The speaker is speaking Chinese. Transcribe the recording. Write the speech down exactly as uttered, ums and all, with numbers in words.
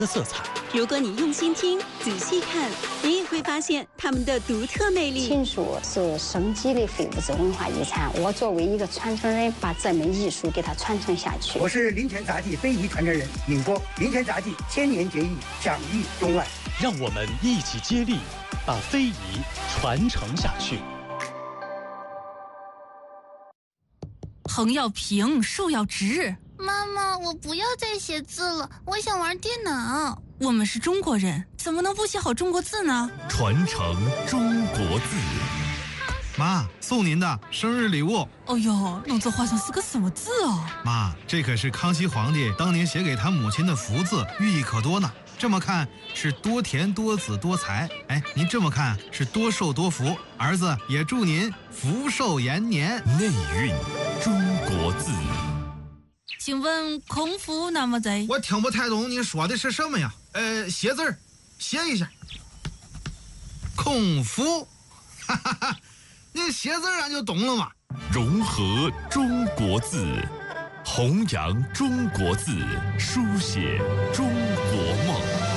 的色彩。 如果你用心听、仔细看，你也会发现它们的独特魅力。 青树是生机的非物质文化遗产，我作为一个传承人，把这门艺术给它传承下去。 我是林泉杂技非遗传承人尹波，林泉杂技千年结义，享誉中外。 让我们一起接力，把非遗传承下去。 横要平，竖要直。 妈妈，我不要再写字了，我想玩电脑。 我们是中国人，怎么能不写好中国字呢？ 传承中国字。 妈，送您的生日礼物。 哦呦，弄这画像是个什么字哦？ 妈，这可是康熙皇帝当年写给他母亲的福字，寓意可多呢。这么看是多田多子多财，哎，您这么看是多寿多福。儿子也祝您福寿延年。 内蕴中国字。 请问空腹那么在？ 我听不太懂你说的是什么呀？呃，写字儿，写一下。空腹，哈哈哈，你写字俺就懂了嘛。 融合中国字，弘扬中国字，书写中国梦。